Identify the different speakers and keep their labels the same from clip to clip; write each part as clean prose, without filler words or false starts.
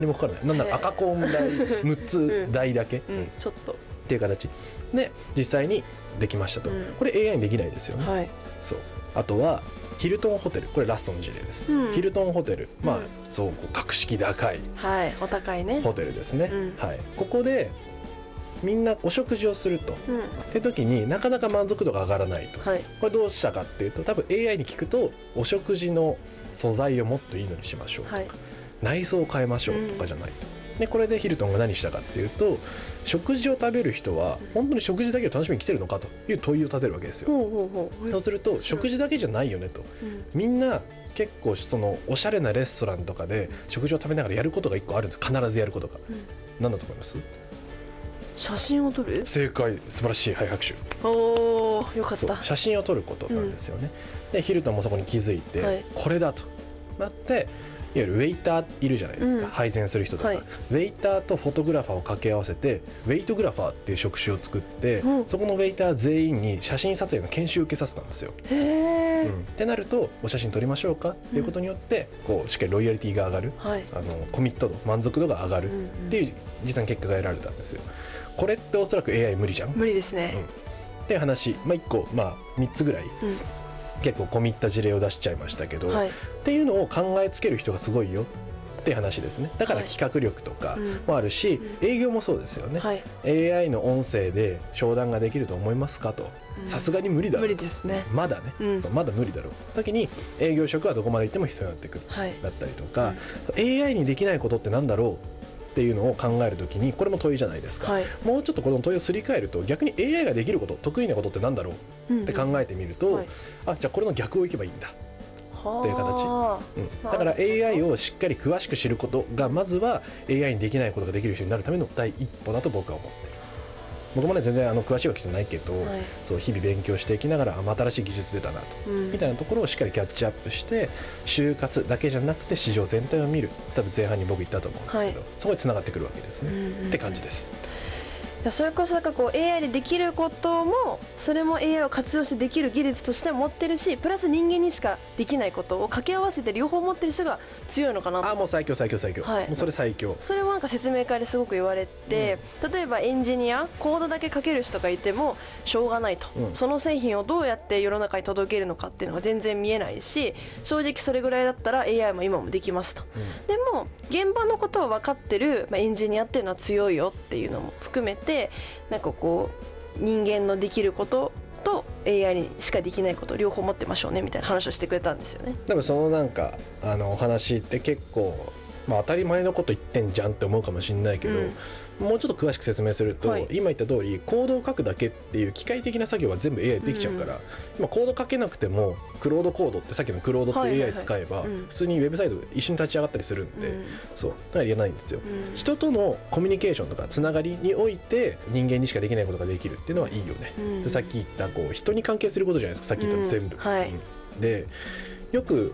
Speaker 1: にもかからない、なんなら赤コーン代6つ代だけ、
Speaker 2: ちょっと
Speaker 1: っていう形で実際にできましたと、これ AI にできないですよね、そう。あとはヒルトンホテル、これラストの事例です、ヒルトンホテル、そう格式高い、
Speaker 2: お高いね
Speaker 1: ホテルですね、ここでみんなお食事をすると、って時になかなか満足度が上がらないと、これどうしたかっていうと、多分 AI に聞くとお食事の素材をもっといいのにしましょうとか、内装を変えましょうとかじゃないと、でこれでヒルトンが何したかっていうと、食事を食べる人は本当に食事だけを楽しみに来てるのかという問いを立てるわけですよ。そうすると食事だけじゃないよねと、みんな結構そのおしゃれなレストランとかで食事を食べながらやることが1個あるんです、必ずやることが、何だと思います？
Speaker 2: 写真を撮る？
Speaker 1: 正解、素晴らしい、はい、拍手。
Speaker 2: おー、よかった。
Speaker 1: 写真を撮ることなんですよね、でヒルトンもそこに気づいて、これだとなって、いわゆるウェイターいるじゃないですか、配膳する人とか、ウェイターとフォトグラファーを掛け合わせてウェイトグラファーっていう職種を作って、そこのウェイター全員に写真撮影の研修を受けさせたんですよ。ってなると、お写真撮りましょうかっていうことによって、こうしっかりロイヤリティが上がる、コミット度、満足度が上がるっていう実際の結果が得られたんですよ。これっておそらく AI 無理じゃん。
Speaker 2: 無理ですね、
Speaker 1: っていう話、1個、3つぐらい、結構込み入った事例を出しちゃいましたけど、っていうのを考えつける人がすごいよって話ですね。だから企画力とかもあるし、営業もそうですよね、AI の音声で商談ができると思いますかと、さすがに無理だろう、
Speaker 2: 無理ですね、
Speaker 1: まだね、そうまだ無理だろう時に、営業職はどこまで行っても必要になってくる、だったりとか、AI にできないことってなんだろうっていうのを考えるときに、これも問いじゃないですか、もうちょっとこの問いをすり替えると、逆に AI ができること、得意なことってなんだろうって考えてみると、じゃあこれの逆をいけばいいんだっていう形、だから AI をしっかり詳しく知ることが、まずは AI にできないことができる人になるための第一歩だと僕は思ってる。僕もね、全然詳しいわけじゃないけど、そう日々勉強していきながら、新しい技術出たなと、みたいなところをしっかりキャッチアップして、就活だけじゃなくて市場全体を見る、多分前半に僕言ったと思うんですけど、そこに繋がってくるわけですね、って感じです。
Speaker 2: それこそAI でできることも、それも AI を活用してできる技術として持ってるし、プラス人間にしかできないことを掛け合わせて両方持ってる人が強いのかなと。
Speaker 1: もう最強最強最強、もうそれ最強。
Speaker 2: それは説明会ですごく言われて、例えばエンジニアコードだけ書ける人がいてもしょうがないと、その製品をどうやって世の中に届けるのかっていうのが全然見えないし、正直それぐらいだったら AI も今もできますと、でも現場のことを分かってる、エンジニアっていうのは強いよっていうのも含めて、人間のできることと AI にしかできないこと両方持ってましょうねみたいな話をしてくれたんですよね。
Speaker 1: 多分そのお話って結構、当たり前のこと言ってんじゃんって思うかもしれないけど、もうちょっと詳しく説明すると、今言った通りコードを書くだけっていう機械的な作業は全部 AI できちゃうから、今コード書けなくてもクロードコードって、さっきのクロードって AI 使えば普通にウェブサイト一緒に立ち上がったりするんで、そうだから言えないんですよ、人とのコミュニケーションとかつながりにおいて人間にしかできないことができるっていうのはいいよね、でさっき言った人に関係することじゃないですか、さっき言った全部、でよく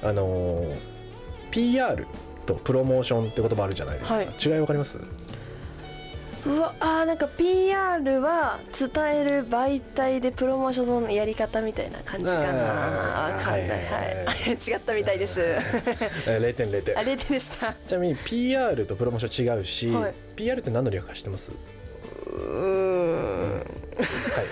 Speaker 1: PR とプロモーションって言葉あるじゃないですか、違い分かります？
Speaker 2: PR は伝える媒体で、プロモーションのやり方みたいな感じかな。違ったみたいです。
Speaker 1: 0点0点。
Speaker 2: 0点でした。
Speaker 1: ちなみに PR とプロモーション違うし、PR って何の略か知ってます？はい、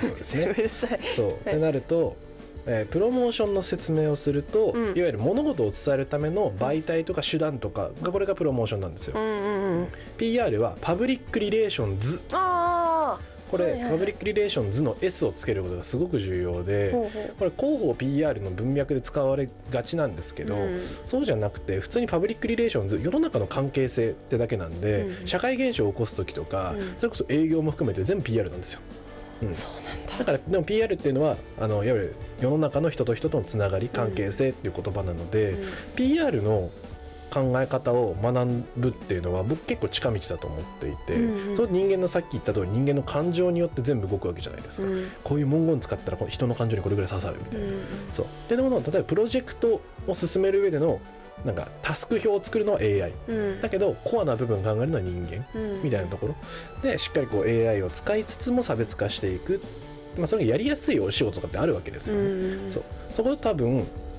Speaker 1: そうですね。ごめんなさい。そうってなると、プロモーションの説明をすると、いわゆる物事を伝えるための媒体とか手段とかが、これがプロモーションなんですよ、PR はパブリックリレーションズ、これ、パブリックリレーションズの S をつけることがすごく重要で、これ広報 PR の文脈で使われがちなんですけど、そうじゃなくて普通にパブリックリレーションズ、世の中の関係性ってだけなんで、社会現象を起こす時とか、それこそ営業も含めて全部 PR なんですよ。
Speaker 2: そうなんだ。
Speaker 1: だからでも PR っていうのはいわゆる世の中の人と人とのつながり、関係性っていう言葉なので、PR の考え方を学ぶっていうのは僕結構近道だと思っていて、その人間のさっき言った通り、人間の感情によって全部動くわけじゃないですか、こういう文言使ったら人の感情にこれぐらい刺さるみたいな、そうっていうものを例えばプロジェクトを進める上でのタスク表を作るのは AI、だけどコアな部分考えるのは人間、みたいなところでしっかりAI を使いつつも差別化していく、それがやりやすいお仕事とかってあるわけですよね、そこで多分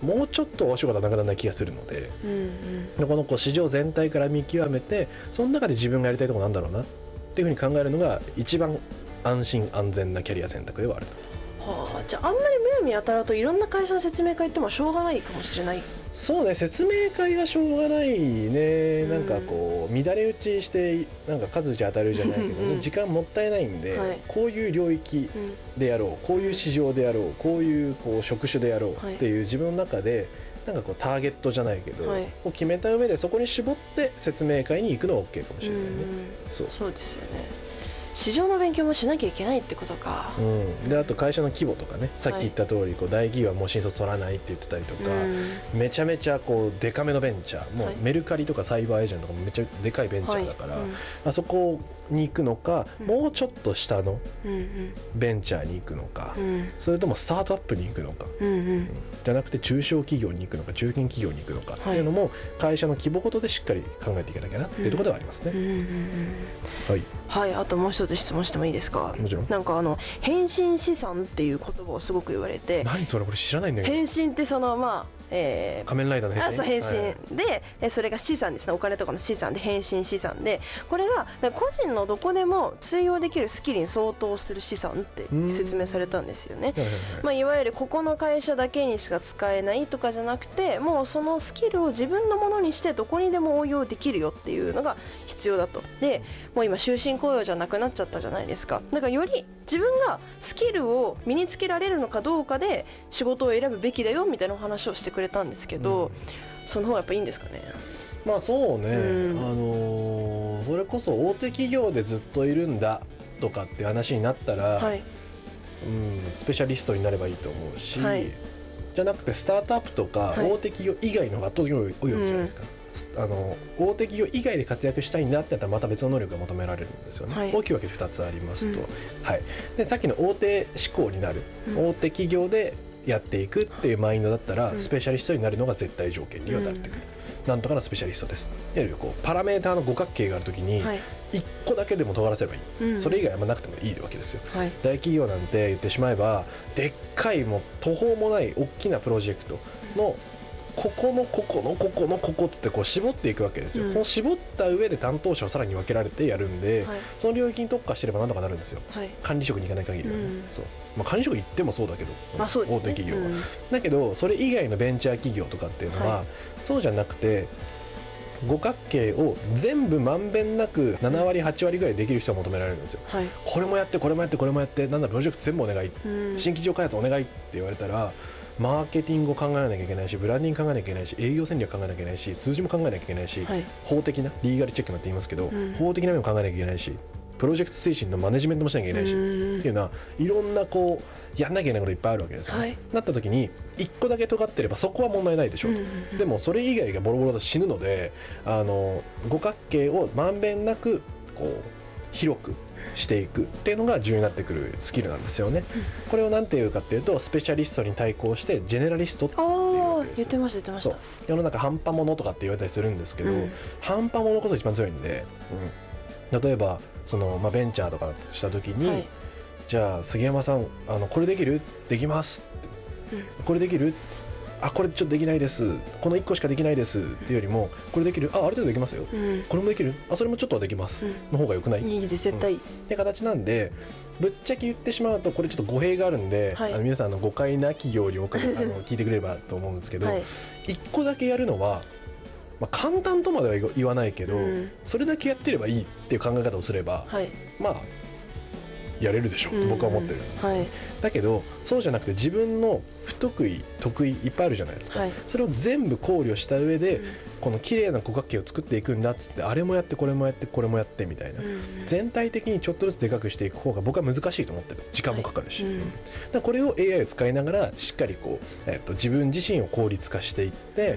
Speaker 1: もうちょっとお仕事はなくならない気がするので、この市場全体から見極めて、その中で自分がやりたいところなんだろうなっていうふうに考えるのが一番安心安全なキャリア選択ではあると。
Speaker 2: じゃああんまりむやみ当たるといろんな会社の説明会行ってもしょうがないかもしれない。
Speaker 1: そうね、説明会はしょうがないね。なんかこう乱れ打ちしてなんか数打ち当たるじゃないけど時間もったいないんで、こういう領域でやろう、こういう市場でやろう、こういう職種でやろうっていう自分の中でなんかターゲットじゃないけど、を決めた上でそこに絞って説明会に行くのは OK かもしれないね。
Speaker 2: そうですよね。市場の勉強もしなきゃいけないってことか。
Speaker 1: であと会社の規模とかね、さっき言った通り大企業はもう新卒取らないって言ってたりとか、めちゃめちゃデカめのベンチャー、もうメルカリとかサイバーエージェントとかもめっちゃでかいベンチャーだから、あそこに行くのか、もうちょっと下のベンチャーに行くのか、それともスタートアップに行くのか、じゃなくて中小企業に行くのか中堅企業に行くのかっていうのも会社の規模ごとでしっかり考えていかなきゃなっていうところではありますね。
Speaker 2: はい、あともう一つ質問してもいいですか。
Speaker 1: もちろん。
Speaker 2: なんか変身資産っていう言葉をすごく言われて。
Speaker 1: 何それ、これ知らないんだけど。
Speaker 2: 変身って
Speaker 1: 仮面ライダーの変身。
Speaker 2: 変身で、それが資産ですね。お金とかの資産で変身資産で、これが個人のどこでも通用できるスキルに相当する資産って説明されたんですよね。いわゆるここの会社だけにしか使えないとかじゃなくて、もうそのスキルを自分のものにしてどこにでも応用できるよっていうのが必要だと。でもう今終身雇用じゃなくなっちゃったじゃないですか。だからより自分がスキルを身につけられるのかどうかで仕事を選ぶべきだよみたいなお話をしてくれたんですけど、その方がやっぱいいんですかね。
Speaker 1: まあそうね、それこそ大手企業でずっといるんだとかって話になったら、スペシャリストになればいいと思うし、じゃなくてスタートアップとか大手企業以外の方が圧倒的に多いわけじゃないですか。大手企業以外で活躍したいんだってやったらまた別の能力が求められるんですよね。大きいわけで2つありますと、でさっきの大手志向になる、大手企業でやっていくっていうマインドだったら、スペシャリストになるのが絶対条件にはなってくる。なんとかのスペシャリストです。いわゆるパラメーターの五角形があるときに1個だけでも尖らせればいい、それ以外あんまなくてもいいわけですよ。大企業なんて言ってしまえばでっかいもう途方もない大きなプロジェクトのここのここのここのここっつって絞っていくわけですよ。その絞った上で担当者をさらに分けられてやるんで、その領域に特化してればなんとかなるんですよ。管理職に行かない限りはね。管理職行ってもそうだけど、大手企業は。だけどそれ以外のベンチャー企業とかっていうのはそうじゃなくて、五角形を全部まんべんなく7割8割ぐらいできる人が求められるんですよ。これもやってこれもやってこれもやって、なんだプロジェクト全部お願い、新規事業開発お願いって言われたら、マーケティングを考えなきゃいけないし、ブランディング考えなきゃいけないし、営業戦略考えなきゃいけないし、数字も考えなきゃいけないし、法的なリーガルチェックなんて言いますけど、法的な面も考えなきゃいけないし、プロジェクト推進のマネジメントもしなきゃいけないしっていうのはいろんなやんなきゃいけないこといっぱいあるわけですよね。なった時に1個だけ尖ってればそこは問題ないでしょうと。でもそれ以外がボロボロだと死ぬので、五角形をまんべんなく広くしていくっていうのが重要になってくるスキルなんですよね。これを何て言うかっていうと、スペシャリストに対抗してジェネラリストっていうわけですよ。
Speaker 2: 言ってました
Speaker 1: 世の中半端者とかって言われたりするんですけど、半端者こそ一番強いんで、例えばベンチャーとかした時に、じゃあ杉山さんこれできる？できますって、これできる？これちょっとできないです、この1個しかできないですっていうよりも、これできる？ある程度できますよ、これもできる？それもちょっとはできますの方がよくない？
Speaker 2: いいです、絶対
Speaker 1: って形なんで、ぶっちゃけ言ってしまうとこれちょっと語弊があるんで、皆さん誤解なきように聞いてくれればと思うんですけど、1個だけやるのは簡単とまでは言わないけど、それだけやってればいいっていう考え方をすれば、やれるでしょと僕は思ってるんですよ。だけどそうじゃなくて、自分の不得意得意いっぱいあるじゃないですか。それを全部考慮した上で、この綺麗な五角形を作っていくんだっつって、あれもやってこれもやってこれもやってみたいな、全体的にちょっとずつでかくしていく方が僕は難しいと思ってる。時間もかかるし、だこれを AI を使いながらしっかり自分自身を効率化していって、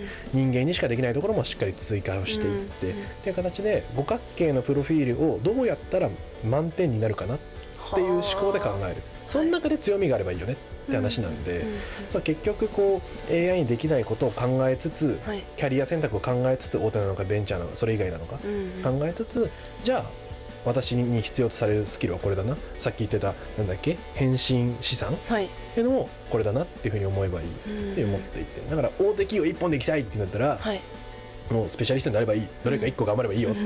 Speaker 1: 人間にしかできないところもしっかり追加をしていってっていう形で、五角形のプロフィールをどうやったら満点になるかなっていう思考で考える。その中で強みがあればいいよねって話なんで、結局AI にできないことを考えつつ、キャリア選択を考えつつ、大手なのかベンチャーなのかそれ以外なのか考えつつ、じゃあ私に必要とされるスキルはこれだな、さっき言ってたなんだっけ変身資産、
Speaker 2: はい、
Speaker 1: っていうのもこれだなっていうふうに思えばいいって思っていて、だから大手企業一本でいきたいってなったら、はい、もうスペシャリストになればいい、どれか1個頑張ればいいよっ